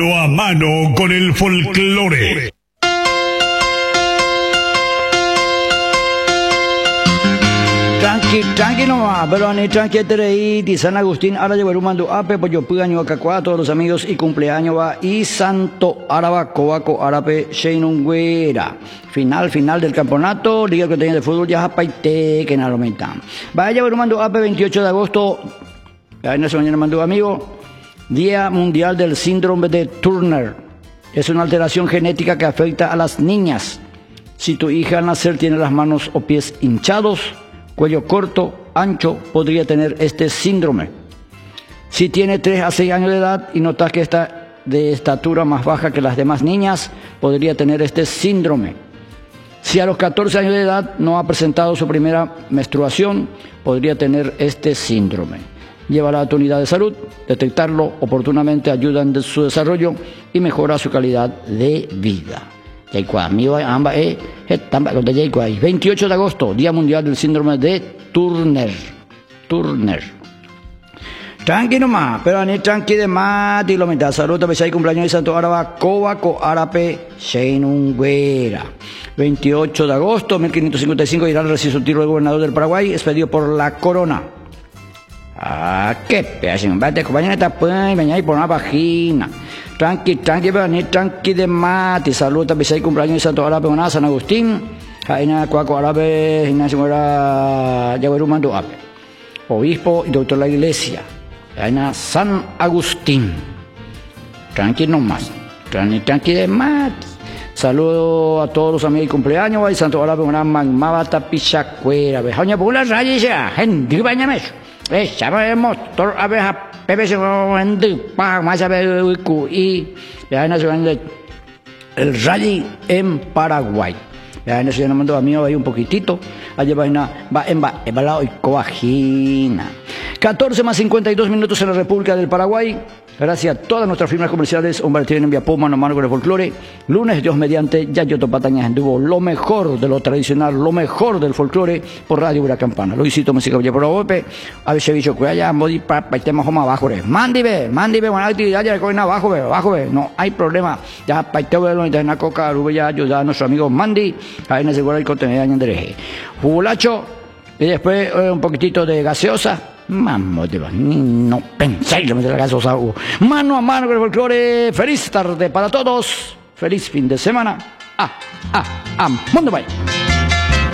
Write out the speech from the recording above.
A mano con el folclore. Tranqui nomás, pero ni tranqui tereí, San Agustín, ahora llevo rumando ape, pues yo pude año acá a todos los amigos y cumpleaños va y Santo Araba, Coaco, Arape, Sheinungüera. Final del campeonato, Liga que tenía de fútbol, ya paite que nada lo metan. Vaya rumando ape, 28 de agosto, en esa mañana mandó amigo, Día Mundial del Síndrome de Turner. Es una alteración genética que afecta a las niñas. Si tu hija al nacer tiene las manos o pies hinchados, cuello corto, ancho, podría tener este síndrome. Si tiene 3 a 6 años de edad y notas que está de estatura más baja que las demás niñas, podría tener este síndrome. Si a los 14 años de edad no ha presentado su primera menstruación, podría tener este síndrome. Llévala a tu unidad de salud, detectarlo oportunamente ayuda en su desarrollo y mejora su calidad de vida. 28 de agosto, Día Mundial del Síndrome de Turner. Tranqui nomás, pero ni tranqui de más, y lo mitad. Saludos, besay, cumpleaños de Santo Araba, Coaco, Arape, Sheinungüera. 28 de agosto, 1555, Irán recibió su tiro del gobernador del Paraguay, expedido por la corona. Qué pedazo, vete, compañera, pues, venía ahí por una vagina. Tranqui, pero ni tranqui de mate. Saludos, besay, cumpleaños de Santo Arape, San Agustín. Jaina, Cuaco, Arape, Ignacio Mora, Yaguerú, Mando, Ape. Obispo y doctor de la iglesia. Jaina, San Agustín. Tranqui nomás. Tranqui de mate. Saludos a todos los amigos y cumpleaños. Y Santo Arape, una magmabata pichacuera. Bejaña, por la raya, ya. Gente, bañame. Sabemos, todos a ver, Pepe se va a más a ver, y el rally en Paraguay. Ya en eso ya no mandó a mí ahí un poquitito. Allá va en balado y coagina. 14 más 52 minutos en la República del Paraguay. Gracias a todas nuestras firmas comerciales. Hombre, tienen envía Puma, mano con el folclore. Lunes, Dios mediante, Yayoto Patañas anduvo lo mejor de lo tradicional, lo mejor del folclore por Radio Buena Campana. Luisito Música Villa por Ope. A veces dicho que allá modi para tema más abajo. Mandi, buena actividad, ya cogen abajo, ve. No hay problema. Ya paiteo de lo en coca, ya ayuda a nuestro amigo Mandi. Ahí nos asegura el contenido de Andereje. Jugulacho. Y después un poquitito de gaseosa. Mamá, no penséis lo meter la gaseosa. Mano a mano con el folclore. Feliz tarde para todos. Feliz fin de semana. Mundo bye.